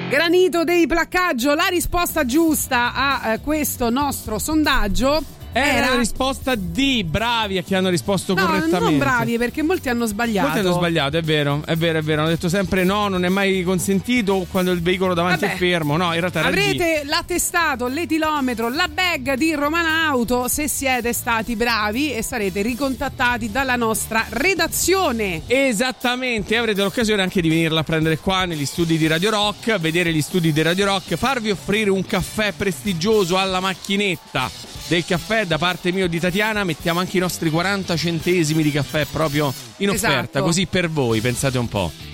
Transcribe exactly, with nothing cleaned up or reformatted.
Granito dei Placcaggio, la risposta giusta a eh, questo nostro sondaggio era la risposta D, bravi a chi hanno risposto no, correttamente. Non bravi, perché molti hanno sbagliato. Molti hanno sbagliato, è vero, è vero, è vero. Hanno detto sempre no, non è mai consentito quando il veicolo davanti Vabbè, è fermo. No, in realtà era avrete D. l'attestato, l'etilometro, la bag di Romana Auto se siete stati bravi e sarete ricontattati dalla nostra redazione. Esattamente, avrete l'occasione anche di venirla a prendere qua negli studi di Radio Rock, vedere gli studi di Radio Rock, farvi offrire un caffè prestigioso alla macchinetta del caffè da parte mio e di Tatiana. Mettiamo anche i nostri quaranta centesimi di caffè proprio in offerta, esatto, così per voi, pensate un po'.